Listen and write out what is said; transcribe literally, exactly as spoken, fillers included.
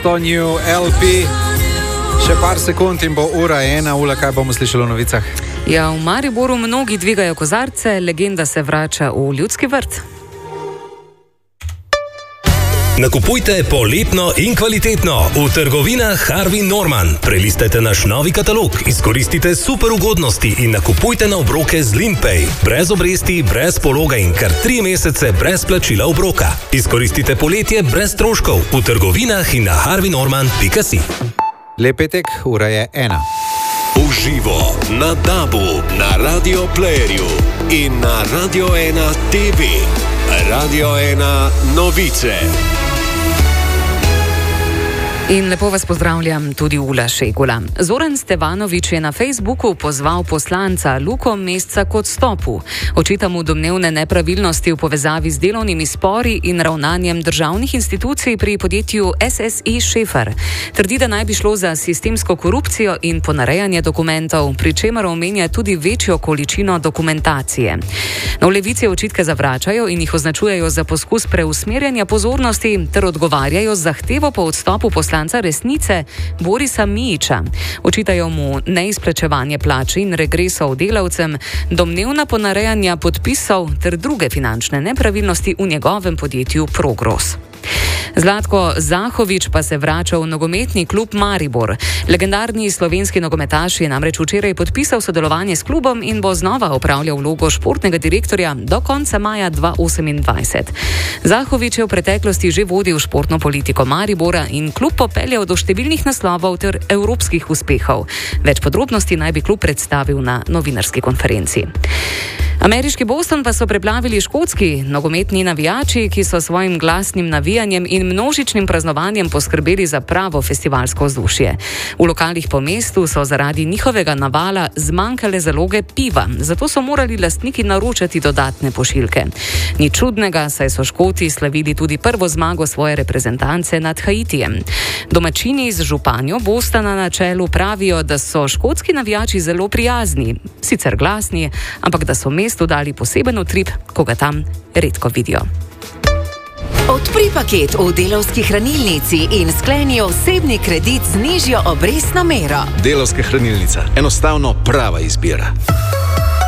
šesto New L P. Še par sekund in bo ura ena. Ula, kaj bomo slišali v novicah? Ja, v Mariboru mnogi dvigajo kozarce, legenda se vrača v Ljudski vrt. Nakupujte polepno in kvalitetno v trgovinah Harvey Norman. Prelistajte naš novi katalog, izkoristite super ugodnosti in nakupujte na obroke z Limpay. Brez obresti, brez pologa in kar tri mesece brez plačila obroka. Izkoristite poletje brez stroškov v trgovinah in na harvey norman pika si. Lep petek, ura je ena. Uživo na Dabu, na Radio Playerju in na Radio ena T V. Radio ena novice. In lepo vas pozdravljam tudi Ula Šegula. Zoran Stevanović je na Facebooku pozval poslanca Luko Mesca k odstopu. Očita mu domnevne nepravilnosti v povezavi z delovnimi spori in ravnanjem državnih institucij pri podjetju S S I Šefer. Trdi, da naj bi šlo za sistemsko korupcijo in ponarejanje dokumentov, pri čemer omenja tudi večjo količino dokumentacije. No, v Levici očitke zavračajo in jih označujejo za poskus preusmerjanja pozornosti ter odgovarjajo z zahtevo po odstopu poslanca Resnice Borisa Mijića. Očitajo mu neizplačevanje plač in regresov delavcem, domnevna ponarejanja podpisov ter druge finančne nepravilnosti v njegovem podjetju Progros. Zlatko Zahović pa se vrača v nogometni klub Maribor. Legendarni slovenski nogometaš je namreč včeraj podpisal sodelovanje s klubom in bo znova opravljal vlogo športnega direktorja do konca maja dva tisoč osemindvajset. Zahović je v preteklosti že vodil športno politiko Maribora in klub popeljal do številnih naslovov ter evropskih uspehov. Več podrobnosti naj bi klub predstavil na novinarski konferenci. Ameriški Boston pa so preplavili škotski nogometni navijači, ki so svojim glasnim navijanjem in množičnim praznovanjem poskrbeli za pravo festivalsko vzdušje. V lokalih po mestu so zaradi njihovega navala zmanjkale zaloge piva, zato so morali lastniki naročati dodatne pošiljke. Ni čudnega, saj so Škoti slavili tudi prvo zmago svoje reprezentance nad Haitijem. Domačini z županjo Bostona na čelu pravijo, da so škotski navijači zelo prijazni, sicer glasni, ampak da so mestu dali poseben utrip, ko ga tam redko vidijo. Odpri paket v Delavski hranilnici in skleni osebni kredit z nižjo obrestno mero. Delavska hranilnica. Enostavno prava izbira.